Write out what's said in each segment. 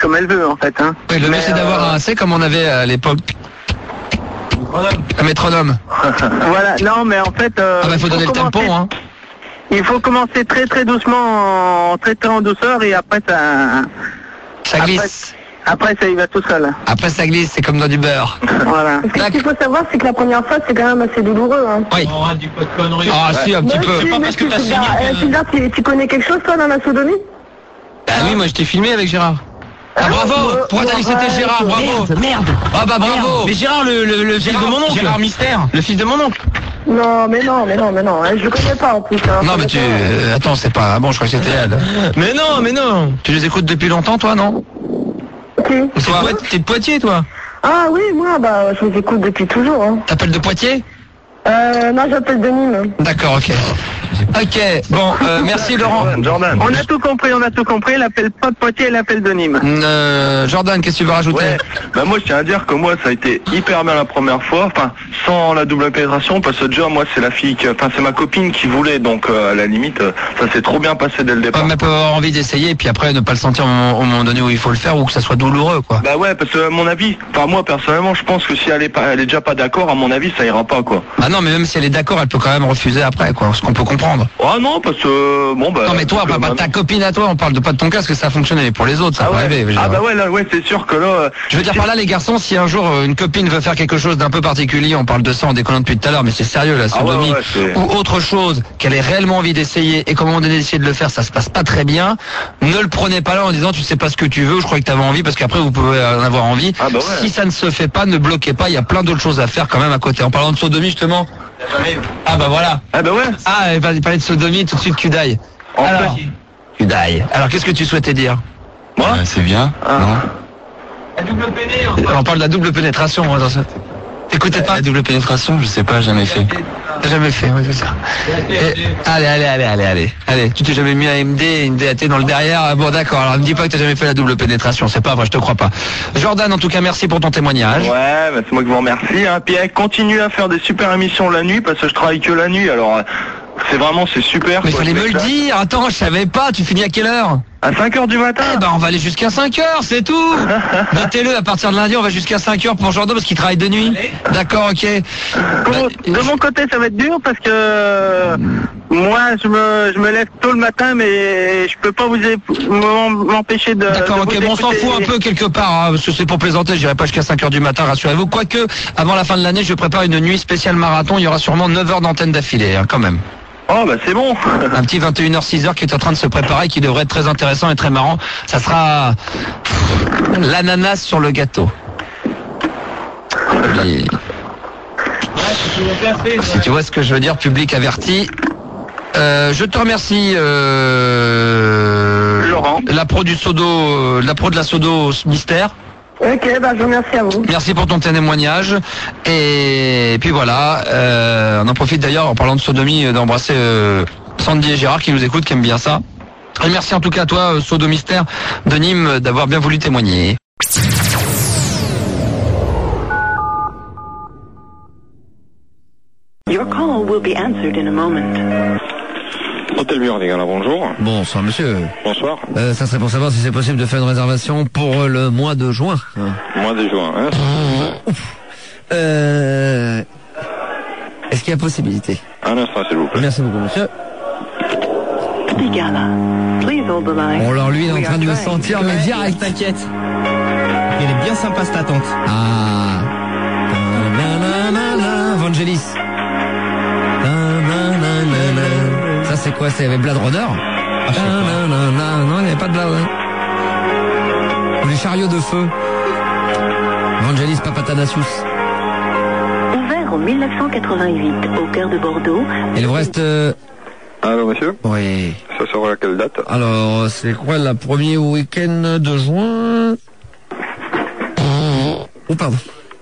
comme elle veut en fait. Hein. Oui, le mieux c'est d'avoir un, c'est comme on avait à l'époque. Un métronome. Voilà, non mais en fait... il faut donner le tempo, hein. Il faut commencer très très doucement, très très en douceur et après ça... Ça glisse. Après ça y va tout seul. Après ça glisse, c'est comme dans du beurre. Voilà. Ce qu'il faut savoir, c'est que la première fois, c'est quand même assez douloureux. Hein. Oui. On aura dit pas de conneries. Ah si, un petit peu. C'est pas parce que t'as signé. Tu connais quelque chose, toi, dans la sodomie? Bah oui, moi je t'ai filmé avec Gérard. Ah bravo! Pourquoi t'as dit que c'était Gérard? Bravo! Merde! Ah bah bravo! Mais Gérard, le fils de mon oncle! Gérard Mystère! Le fils de mon oncle! Non, mais non, hein, je le connais pas en plus. Hein, non mais tu... attends, c'est pas... bon, je crois que c'était elle. Mais non! Tu les écoutes depuis longtemps, toi, non? Qui? T'es de Poitiers, toi? Ah oui, moi, bah, je les écoute depuis toujours. Hein. T'appelles de Poitiers? Non, j'appelle de Nîmes. D'accord, ok. Ok, bon, merci Laurent. Jordan. On a tout compris, elle appelle pas de Poitiers, elle appelle de Nîmes. Jordan, qu'est-ce que tu veux rajouter? Ouais, bah moi je tiens à dire que moi ça a été hyper bien la première fois, enfin sans la double pénétration, parce que déjà moi c'est la fille, c'est ma copine qui voulait, donc à la limite ça s'est trop bien passé dès le départ. Mais elle peut avoir envie d'essayer et puis après ne pas le sentir au moment donné où il faut le faire ou que ça soit douloureux quoi. Bah ouais, parce que à mon avis, enfin moi personnellement je pense que si elle est déjà pas d'accord, à mon avis ça ira pas quoi. Ah non mais même si elle est d'accord, elle peut quand même refuser après quoi, ce qu'on peut comprendre. Ah non, parce que bon bah... Non mais toi, pas ta copine à toi, on parle de pas de ton cas, parce que ça a fonctionné, mais pour les autres ça peut arriver. Ah bah ouais, là, ouais c'est sûr que là... Je veux dire par là les garçons, si un jour une copine veut faire quelque chose d'un peu particulier, on parle de ça en décollant depuis tout à l'heure, mais c'est sérieux la sodomie, ou autre chose, qu'elle ait réellement envie d'essayer, et comment on a d'essayer de le faire, ça se passe pas très bien, ne le prenez pas là en disant tu sais pas ce que tu veux, je crois que t'avais envie, parce qu'après vous pouvez en avoir envie. Ah bah ouais. Si ça ne se fait pas, ne bloquez pas, il y a plein d'autres choses à faire quand même à côté. En parlant de sodomie justement... Ah bah voilà. Ah bah ouais. Ah, il va parler de sodomie, tout de suite Kudaï. Alors, Kudaï. Alors qu'est-ce que tu souhaitais dire? Moi c'est bien, non? La double péné, on parle de la double pénétration, moi, dans ça. Écoutez pas. La double pénétration, je sais pas, jamais fait. T'as jamais fait, oui, c'est ça. Allez, tu t'es jamais mis un MD et une DAT dans le derrière. Bon, d'accord, alors ne dis pas que t'as jamais fait la double pénétration, c'est pas vrai, je te crois pas. Jordan, en tout cas, merci pour ton témoignage. Ouais, bah, c'est moi qui vous remercie. Hein. Puis continue à faire des super émissions la nuit, parce que je travaille que la nuit, alors c'est super. Mais quoi, fallait me le dire, attends, je savais pas, tu finis à quelle heure? À 5h du matin. Eh ben, on va aller jusqu'à 5h, c'est tout. Notez-le, à partir de lundi, on va jusqu'à 5h pour Jordan parce qu'il travaille de nuit. D'accord, ok. De mon côté, ça va être dur parce que moi, je me lève tôt le matin, mais je peux pas m'empêcher de... D'accord, de ok, bon, on s'en fout un peu quelque part, hein, parce que c'est pour plaisanter, je dirais pas jusqu'à 5h du matin, rassurez-vous. Quoique, avant la fin de l'année, je prépare une nuit spéciale marathon, il y aura sûrement 9 heures d'antenne d'affilée, hein, quand même. Oh bah c'est bon. Un petit 21h 6h qui est en train de se préparer, qui devrait être très intéressant et très marrant. Ça sera l'ananas sur le gâteau. Et... si tu vois ce que je veux dire, public averti. Je te remercie Laurent. La pro de la Sodo Mystère. Ok, bah je vous remercie à vous. Merci pour ton témoignage. Et puis voilà, on en profite d'ailleurs en parlant de sodomie d'embrasser Sandy et Gérard qui nous écoutent, qui aiment bien ça. Et merci en tout cas à toi, Sodomystère de Nîmes, d'avoir bien voulu témoigner. Your call will be answered in a moment. Hôtel Burlingame, bonjour. Bonsoir monsieur. Bonsoir. Ça serait pour savoir si c'est possible de faire une réservation pour le mois de juin. Mois de juin, hein. Est-ce qu'il y a possibilité? Un instant, s'il vous plaît. Merci beaucoup monsieur. Spigala, please hold the line. Bon alors lui il est en train de me sentir mais direct. T'inquiète. Elle est bien sympa cette attente. Ah. Vangelis. Ça c'est quoi? C'est avec Blade Runner? Non, il n'y avait pas de Blade Runner. Ou les chariots de feu. Vangelis Papatanasius. Ouvert en 1988 au cœur de Bordeaux. Il vous reste... Allô monsieur? Oui. Ça sera à quelle date? Alors, c'est quoi la premier week-end de juin? Oh, pardon.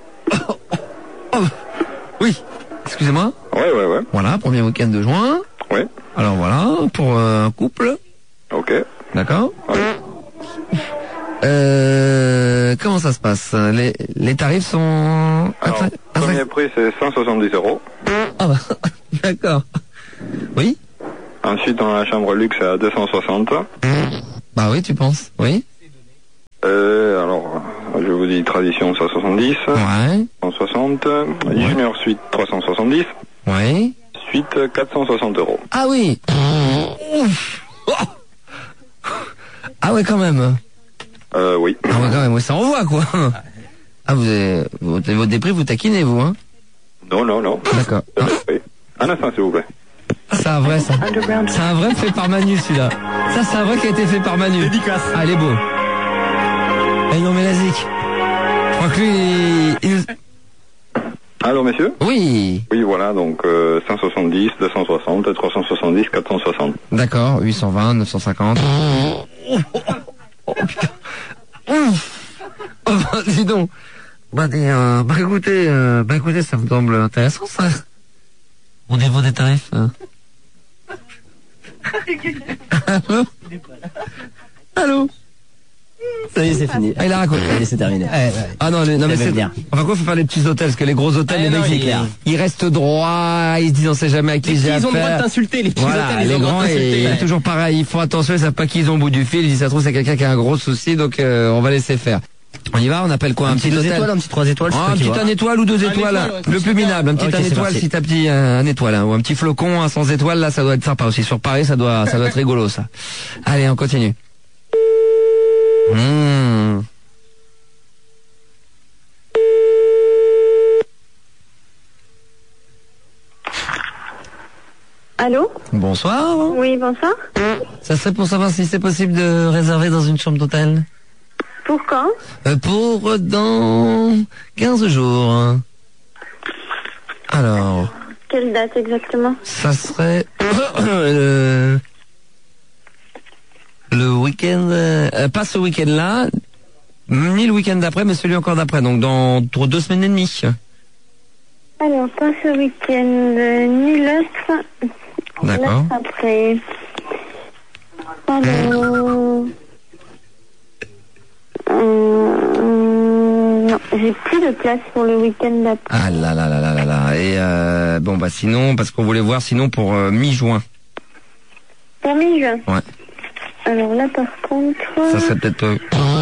Oui. Excusez-moi. Ouais. Voilà, premier week-end de juin. Oui. Alors voilà, pour un couple. Ok. D'accord. Ouais. Comment ça se passe? Les tarifs sont... Alors, premier prix c'est 170 €. Ah bah, d'accord. Oui. Ensuite, dans la chambre luxe à 260. Bah oui, tu penses? Oui. Alors, je vous dis tradition 170. Ouais. 160. Junior suite 370. Ouais. Suite 460 €. Ah oui. Ah ouais, quand même. Oui. Ah ouais, quand même, oui, ça envoie, quoi. Ah, votre dépris, vous taquinez, vous, hein? Non. D'accord. Un instant, s'il vous plaît. C'est un vrai, ça. C'est un vrai fait par Manu, celui-là. Ça, c'est un vrai qui a été fait par Manu. Dédicace. Ah, il est beau. Eh non, mais la zik. Je crois que lui, Allô, monsieur? Oui. Oui, voilà, donc 170, 260, 370, 460. D'accord, 820, 950. Oh, putain. Oh, dis donc. Écoutez, ça me semble intéressant, ça. Au niveau des tarifs. Allô? Allô? Ça y est, c'est fini. Ah, il a raconté. Ça y est, c'est terminé. Ah non, mais c'est bien. Enfin quoi, faut faire les petits hôtels, parce que les gros hôtels, les mecs, ils restent droits, ils se disent on sait jamais à qui j'ai affaire. Ils ont le droit de t'insulter, les petits voilà, hôtels, les grands, et toujours pareil, ils font attention, ils savent pas qui ils ont au bout du fil, ils disent ça se trouve c'est quelqu'un qui a un gros souci, donc on va laisser faire. On y va, on appelle quoi? Un petit 2 étoiles, un petit 3 étoiles, un petit 1 étoile ou 2 étoiles, le plus minable, un petit 1 étoile si t'as petit un étoile, ou un petit flocon, un sans étoile, là ça doit être sympa aussi. Sur Paris, ça doit être rigolo ça. Allez, on continue. Allô? Bonsoir. Oui, bonsoir. Ça serait pour savoir si c'est possible de réserver dans une chambre d'hôtel. Pour quand? Pour dans 15 jours. Alors. Quelle date exactement? Ça serait le week-end, pas ce week-end-là, ni le week-end d'après, mais celui encore d'après, donc dans 2 semaines et demie. Alors, pas ce week-end, ni l'autre. D'accord. Après. Alors... non, j'ai plus de place pour le week-end d'après. Ah là là là là là là. Et bon bah sinon, parce qu'on voulait voir sinon pour mi-juin. Pour mi-juin? Ouais. Alors là par contre... Ça serait peut-être...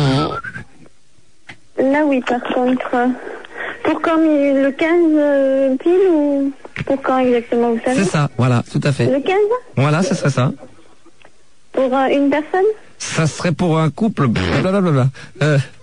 Là oui par contre... Pour quand le 15 pile ou... Pour quand exactement, vous savez? C'est ça, voilà, tout à fait. Le 15? Voilà, ce serait ça. Pour une personne? Ça serait pour un couple... Blablabla.